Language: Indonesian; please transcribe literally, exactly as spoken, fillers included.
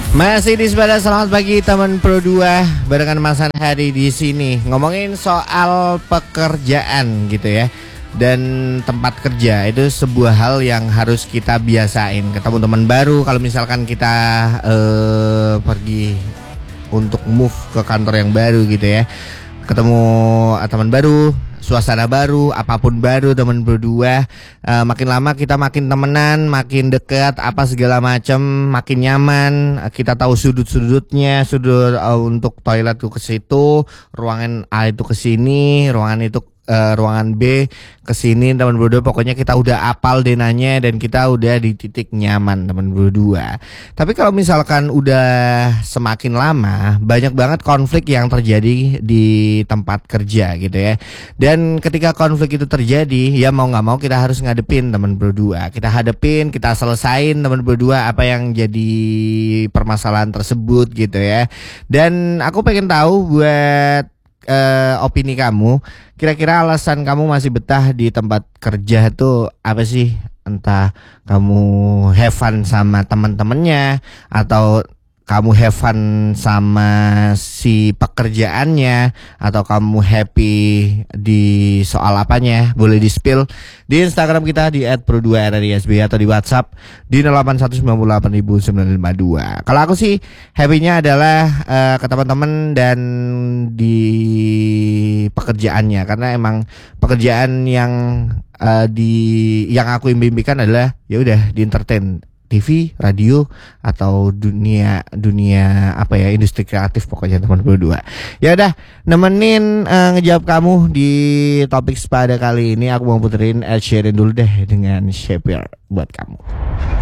Masih di Sepeda, selamat pagi teman Pro dua. Barengan Mas Hari di sini ngomongin soal pekerjaan gitu ya. Dan tempat kerja itu sebuah hal yang harus kita biasain. Ketemu teman baru, kalau misalkan kita eh, pergi untuk move ke kantor yang baru gitu ya. Ketemu teman baru, suasana baru, apapun baru teman berdua, uh, makin lama kita makin temenan, makin dekat, apa segala macam, makin nyaman. Kita tahu sudut-sudutnya, sudut uh, untuk toilet tuh ke situ, ruangan A itu ke sini, ruangan itu uh, ruangan B ke sini teman berdua. Pokoknya kita udah apal denanya dan kita udah di titik nyaman teman berdua. Tapi kalau misalkan udah semakin lama, banyak banget konflik yang terjadi di tempat kerja gitu ya. Dan ketika konflik itu terjadi, ya mau nggak mau kita harus ngadepin teman berdua. Kita hadepin, kita selesain teman berdua apa yang jadi permasalahan tersebut gitu ya. Dan aku pengen tahu buat uh, opini kamu, kira-kira alasan kamu masih betah di tempat kerja itu apa sih? Entah kamu have fun sama teman-temannya, atau kamu have fun sama si pekerjaannya, atau kamu happy di soal apanya? Boleh di spill di Instagram kita di et pro dua r r i s b atau di WhatsApp di nol delapan satu sembilan delapan sembilan lima dua. Kalau aku sih happy-nya adalah uh, ke teman-teman dan di pekerjaannya, karena emang pekerjaan yang uh, di yang aku impikan adalah ya udah di entertain, T V, radio, atau dunia dunia apa ya, industri kreatif pokoknya teman berdua. Ya udah, nemenin uh, ngejawab kamu di topik pada kali ini, aku mau puterin Ed Sheeran dulu deh dengan Shape Your buat kamu.